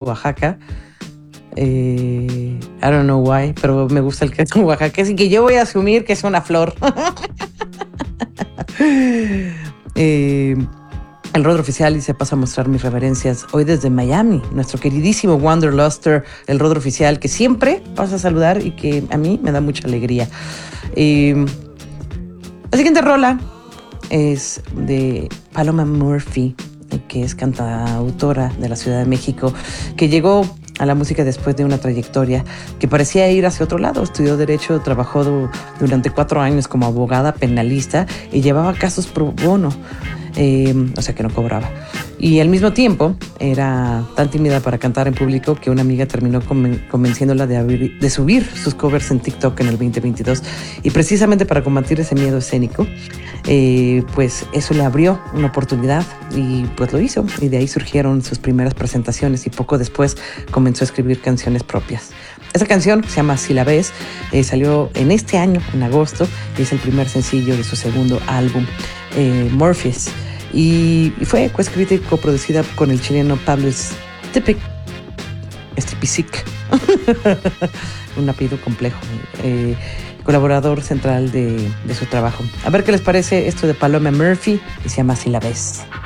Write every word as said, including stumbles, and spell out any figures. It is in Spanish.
Oaxaca. Eh, I don't know why, pero me gusta el queso Oaxaca, así que yo voy a asumir que es una flor. eh, el Rodro Oficial y se pasa a mostrar mis reverencias hoy desde Miami. Nuestro queridísimo Wanderluster, el Rodro Oficial, que siempre pasa a saludar y que a mí me da mucha alegría. Eh, la siguiente rola es de Paloma Murphy, que es cantautora de la Ciudad de México, que llegó a la música después de una trayectoria que parecía ir hacia otro lado. Estudió Derecho, trabajó du- durante cuatro años como abogada penalista y llevaba casos pro bono, eh, o sea que no cobraba. Y al mismo tiempo era tan tímida para cantar en público que una amiga terminó conven- convenciéndola de, abrir- de subir sus covers en TikTok en el veinte veintidós. Y precisamente para combatir ese miedo escénico, eh, pues eso le abrió una oportunidad y pues lo hizo. Y de ahí surgieron sus primeras presentaciones y poco después comenzó a escribir canciones propias. Esa canción, que se llama Si la ves, eh, salió en este año, en agosto, y es el primer sencillo de su segundo álbum, eh, Morpheus. Y, y fue coescrita y coproducida con el chileno Pablo Stipik, Stipicic, un apellido complejo, eh, colaborador central de, de su trabajo. A ver qué les parece esto de Paloma Murphy, y se llama Si la ves.